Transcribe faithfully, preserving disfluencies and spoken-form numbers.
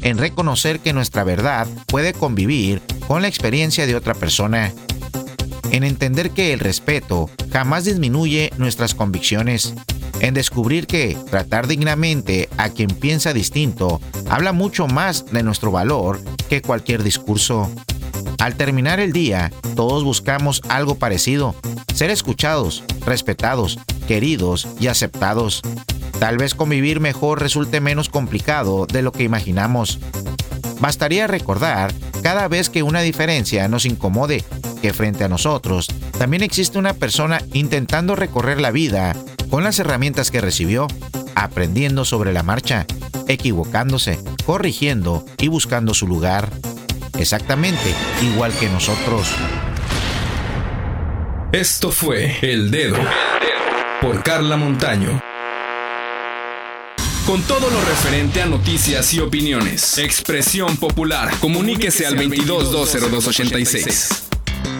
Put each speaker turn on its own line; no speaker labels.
en reconocer que nuestra verdad puede convivir con la experiencia de otra persona, en entender que el respeto jamás disminuye nuestras convicciones, en descubrir que tratar dignamente a quien piensa distinto habla mucho más de nuestro valor que cualquier discurso. Al terminar el día, todos buscamos algo parecido: ser escuchados, respetados, queridos y aceptados. Tal vez convivir mejor resulte menos complicado de lo que imaginamos. Bastaría recordar, cada vez que una diferencia nos incomode, que frente a nosotros también existe una persona intentando recorrer la vida con las herramientas que recibió, aprendiendo sobre la marcha, equivocándose, corrigiendo y buscando su lugar. Exactamente igual que nosotros.
Esto fue El Dedo por Carla Montaño. Con todo lo referente a noticias y opiniones. Expresión Popular. Comuníquese al veintidós dos cero dos ochenta y seis.